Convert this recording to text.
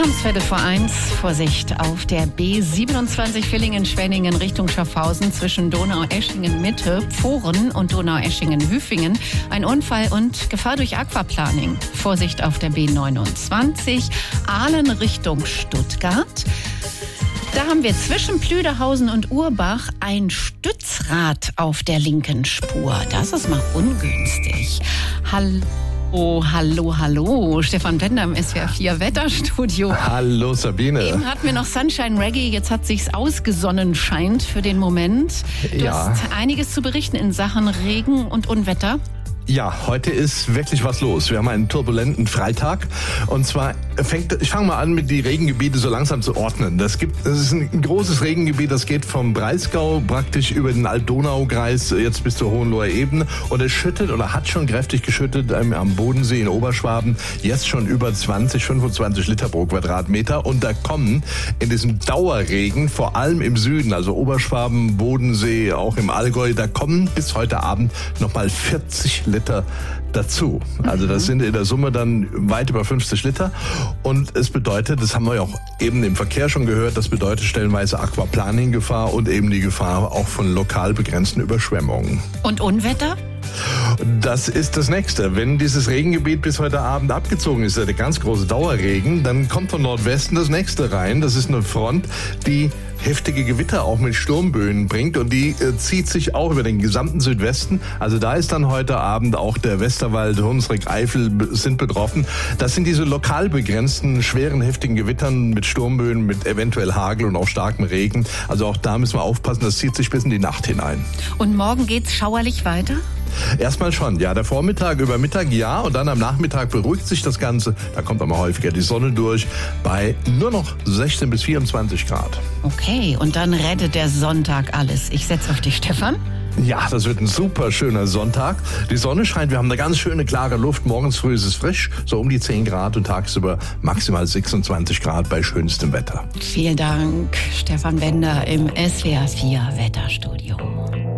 haben es 1:15. Vorsicht auf der B27 Villingen-Schwenningen Richtung Schaffhausen zwischen Donaueschingen-Mitte, Pfohren und Donaueschingen-Hüfingen. Ein Unfall und Gefahr durch Aquaplaning. Vorsicht auf der B29 Aalen Richtung Stuttgart. Da haben wir zwischen Plüderhausen und Urbach ein Stützrad auf der linken Spur. Das ist mal ungünstig. Hallo. Stefan Bender im SWR 4 Wetterstudio. Hallo Sabine. Eben hatten wir noch Sunshine Reggae, jetzt hat sich's ausgesonnen scheint für den Moment. Du hast einiges zu berichten in Sachen Regen und Unwetter. Ja, heute ist wirklich was los. Wir haben einen turbulenten Freitag. Und zwar ich fange mal an, mit die Regengebiete so langsam zu ordnen. Das ist ein großes Regengebiet, das geht vom Breisgau praktisch über den Alt-Donau-Kreis jetzt bis zur Hohenloher Ebene. Und es schüttet oder hat schon kräftig geschüttet am Bodensee in Oberschwaben. Jetzt schon über 25 Liter pro Quadratmeter. Und da kommen in diesem Dauerregen, vor allem im Süden, also Oberschwaben, Bodensee, auch im Allgäu, da kommen bis heute Abend nochmal 40 Liter dazu. Also das sind in der Summe dann weit über 50 Liter. Und es bedeutet, das haben wir ja auch eben im Verkehr schon gehört, das bedeutet stellenweise Aquaplaning-Gefahr und eben die Gefahr auch von lokal begrenzten Überschwemmungen. Und Unwetter? Das ist das Nächste. Wenn dieses Regengebiet bis heute Abend abgezogen ist, der ganz große Dauerregen, dann kommt von Nordwesten das Nächste rein. Das ist eine Front, die heftige Gewitter auch mit Sturmböen bringt und die zieht sich auch über den gesamten Südwesten. Also da ist dann heute Abend auch der Westerwald, Hunsrück, Eifel sind betroffen. Das sind diese lokal begrenzten, schweren, heftigen Gewittern mit Sturmböen, mit eventuell Hagel und auch starkem Regen. Also auch da müssen wir aufpassen, das zieht sich bis in die Nacht hinein. Und morgen geht's schauerlich weiter? Erstmal schon, ja. Der Vormittag über Mittag, ja. Und dann am Nachmittag beruhigt sich das Ganze. Da kommt aber häufiger die Sonne durch bei nur noch 16 bis 24 Grad. Okay, und dann rettet der Sonntag alles. Ich setze auf dich, Stefan. Ja, das wird ein super schöner Sonntag. Die Sonne scheint, wir haben eine ganz schöne klare Luft. Morgens früh ist es frisch, so um die 10 Grad und tagsüber maximal 26 Grad bei schönstem Wetter. Vielen Dank, Stefan Bender im SWR 4 Wetterstudio.